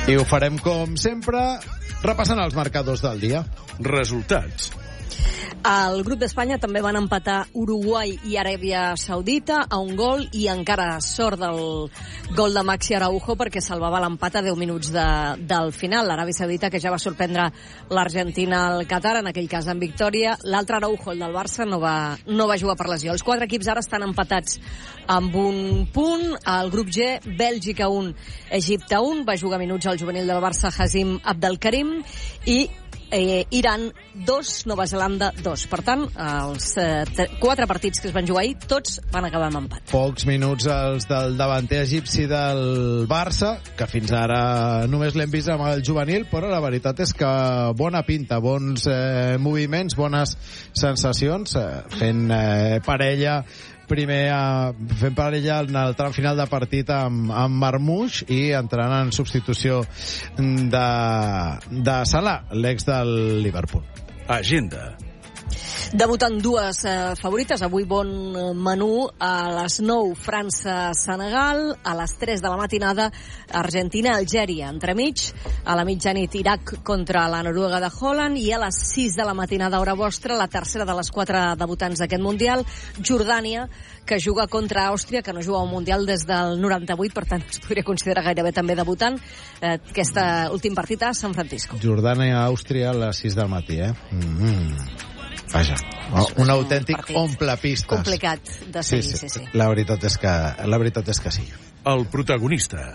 I ho farem, com sempre, repassant els marcadors del dia. Resultats. Al grup d'Espanya també van empatar Uruguai i Aràbia Saudita a un gol i encara sort del gol de Maxi Araujo perquè salvava l'empat a 10 minuts del final. L'Aràbia Saudita, que ja va sorprendre l'Argentina al Qatar, en aquell cas en victòria. L'altre Araujo, el del Barça, no va jugar per lesió. Els 4 equips ara estan empatats amb un punt. Al grup G, Bèlgica 1, Egipte 1. Va jugar minuts al juvenil del Barça, Hazim Abdelkarim, i Iran 2, Nova Zelanda 2. Per tant, els 4 partits que es van jugar ahir, tots van acabar amb empat. Pocs minuts els del davanter egipci del Barça, que fins ara només l'hem vist amb el juvenil, però la veritat és que bona pinta, bons moviments, bones sensacions, fent parella fent parella en el tram final de partit amb Marmoush i entrant en substitució de Salah, l'ex del Liverpool. Agenda. Debutant dues favorites. Avui bon menú. A les 9, França-Senegal. A les 3 de la matinada, Argentina-Algèria. Entremig, a la mitjanit, Iraq contra la Noruega de Holland. I a les 6 de la matinada, hora vostra, la tercera de les 4 debutants d'aquest Mundial, Jordània, que juga contra Àustria, que no juga un Mundial des del 98, per tant es podria considerar gairebé també debutant. Aquest últim partit a San Francisco. Jordània-Àustria a les 6 del matí, Vaja, un autèntic omple-pistes. Complicat de seguir, sí. La veritat és que sí. El protagonista.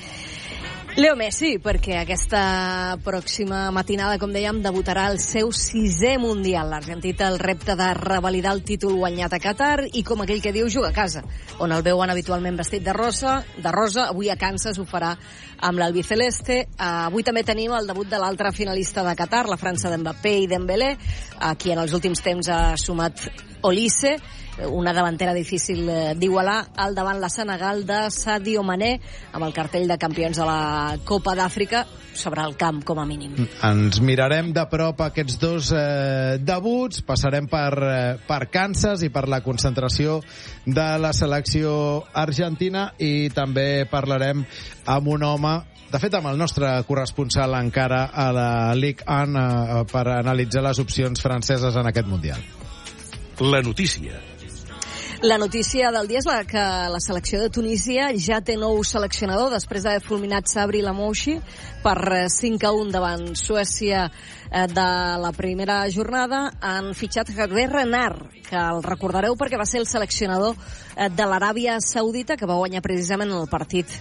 Leo Messi, perquè aquesta pròxima matinada, com dèiem, debutarà el seu 6è Mundial. L'argentí té el repte de revalidar el títol guanyat a Qatar i, com aquell que diu, juga a casa, on el veuen habitualment vestit de rosa. Avui a Kansas ho farà amb l'albiceleste. Avui també tenim el debut de l'altre finalista de Qatar, la França d'Mbappé i Dembélé, qui en els últims temps ha sumat Olise, una davantera difícil d'igualar, al davant la Senegal de Sadio Mané, amb el cartell de campions de la Copa d'Àfrica sobre el camp, com a mínim. Ens mirarem de prop aquests dos debuts, passarem per Kansas i per la concentració de la selecció argentina, i també parlarem amb un home, de fet amb el nostre corresponsal encara a la Ligue 1, per analitzar les opcions franceses en aquest Mundial. La notícia. La notícia del dia és que la selecció de Tunísia ja té nou seleccionador després d'haver fulminat Sabri Lamouchi per 5-1 davant Suècia de la primera jornada. Han fitxat Hervé Renard, que el recordareu perquè va ser el seleccionador de l'Aràbia Saudita, que va guanyar precisament el partit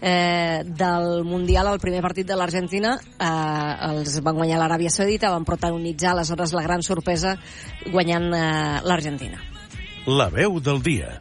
del Mundial, el primer partit de l'Argentina. Els van guanyar l'Aràbia Saudita, van protagonitzar aleshores la gran sorpresa guanyant l'Argentina. La veu del dia.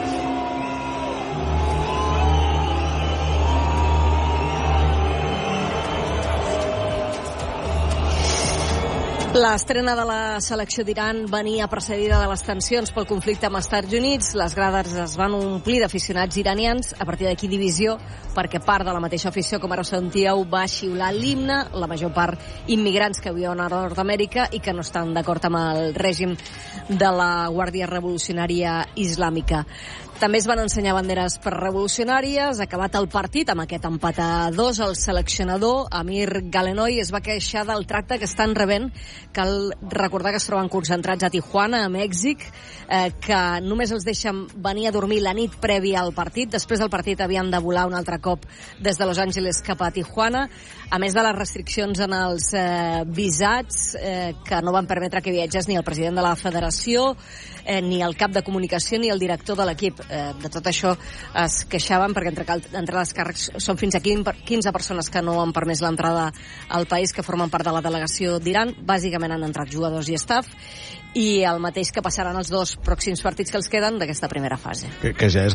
L'estrena de la selecció d'Iran venia precedida de les tensions pel conflicte amb els Estats Units. Les grades es van omplir d'aficionats iranians. A partir d'aquí divisió, perquè part de la mateixa afició, com ara sentíeu, va xiular l'himne, la major part immigrants que viuen a Nord-Amèrica i que no estan d'acord amb el règim de la Guàrdia Revolucionària Islàmica. També es van ensenyar banderes revolucionàries. Acabat el partit amb aquest empat a 2, el seleccionador Amir Galenoy es va queixar del tracte que estan rebent. Cal recordar que es troben concentrats a Tijuana, a Mèxic, que només els deixen venir a dormir la nit prèvia al partit. Després del partit havien de volar un altre cop des de Los Angeles cap a Tijuana, a més de les restriccions en els visats, que no van permetre que viatgés ni el president de la federació, ni el cap de comunicació ni el director de l'equip. De tot això es queixaven perquè entre les càrrecs són fins a 15 persones que no han permès l'entrada al país, que formen part de la delegació d'Iran. Bàsicament han entrat jugadors i staff, i el mateix que passaran els 2 pròxims partits que els queden d'aquesta primera fase. Que ja és